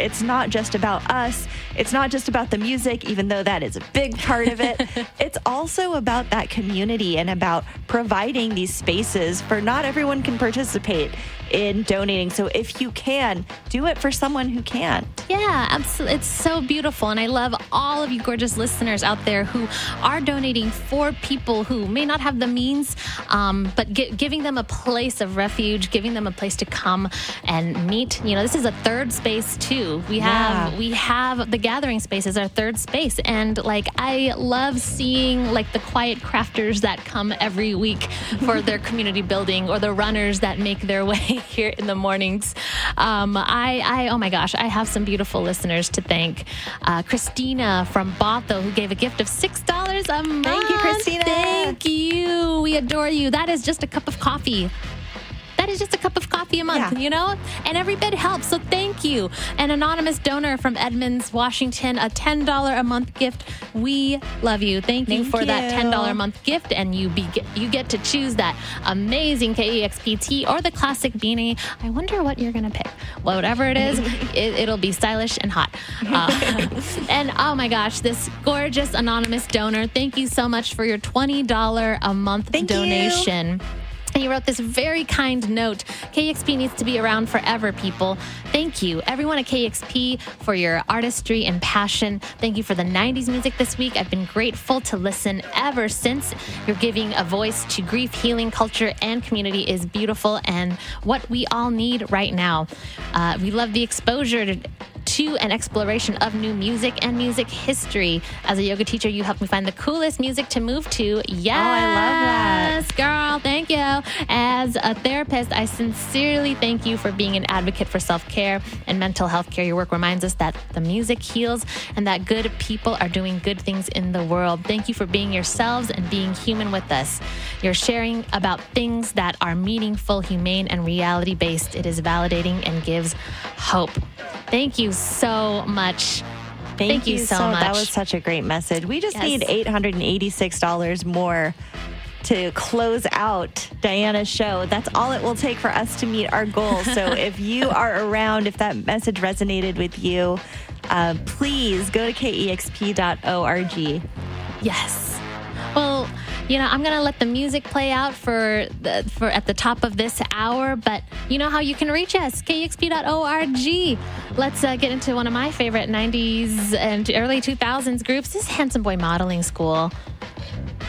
It's not just about us. It's not just about the music, even though that is a big part of it. It's also about that community and about providing these spaces for not everyone can participate in donating. So if you can, do it for someone who can. Yeah, absolutely. It's so beautiful. And I love all of you gorgeous listeners out there who are donating for people who may not have the means, but giving them a place of refuge, giving them a place to come and meet. You know, this is a third space too. We have the gathering space as our third space. And like, I love seeing like the quiet crafters that come every week for their community building, or the runners that make their way here in the mornings. Oh my gosh, I have some beautiful listeners to thank. Christina from Botho, who gave a gift of $6 a month. Thank you, Christina. Thank you. We adore you. That is just a cup of coffee. That is just a cup of coffee a month, you know? And every bit helps, so thank you. An anonymous donor from Edmonds, Washington, a $10 a month gift. We love you. Thank you for that $10 a month gift, and you get to choose that amazing KEXP tee or the classic beanie. I wonder what you're going to pick. Whatever it is, it'll be stylish and hot. And oh my gosh, this gorgeous anonymous donor, thank you so much for your $20 a month donation. And you wrote this very kind note. KEXP needs to be around forever, people. Thank you, everyone at KEXP, for your artistry and passion. Thank you for the 90s music this week. I've been grateful to listen ever since. You're giving a voice to grief, healing, culture, and community is beautiful and what we all need right now. We love the exposure to an exploration of new music and music history. As a yoga teacher, you helped me find the coolest music to move to. Yes, I love that. Girl, thank you. As a therapist, I sincerely thank you for being an advocate for self-care and mental health care. Your work reminds us that the music heals and that good people are doing good things in the world. Thank you for being yourselves and being human with us. You're sharing about things that are meaningful, humane, and reality-based. It is validating and gives hope. Thank you so much. Thank you so much. That was such a great message. We just need $886 more to close out Diana's show. That's all it will take for us to meet our goal. So if you are around, if that message resonated with you, please go to kexp.org. Yes. Well, you know, I'm going to let the music play out for at the top of this hour, but you know how you can reach us, kexp.org. Let's get into one of my favorite 90s and early 2000s groups. This is Handsome Boy Modeling School.